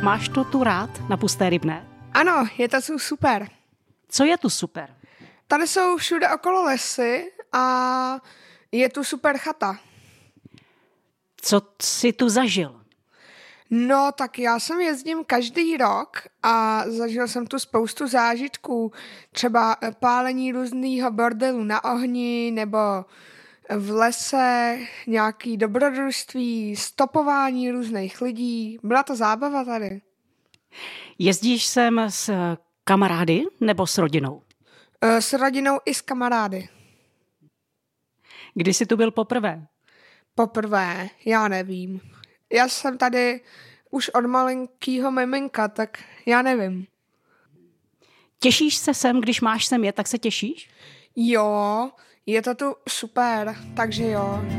Máš to tu rád na Pusté Rybné? Ano, je to tu super. Co je tu super? Tady jsou všude okolo lesy a je tu super chata. Co jsi tu zažil? No, tak já sem jezdím každý rok a zažil jsem tu spoustu zážitků. Třeba pálení různýho bordelu na ohni nebo v lese, nějaký dobrodružství, stopování různých lidí. Byla to zábava tady. Jezdíš sem s kamarády nebo s rodinou? S rodinou i s kamarády. Kdy jsi tu byl poprvé? Poprvé, já nevím. Já jsem tady už od malinkýho miminka, tak já nevím. Těšíš se sem, když máš sem jet, tak se těšíš? Jo, je to tu super, takže jo.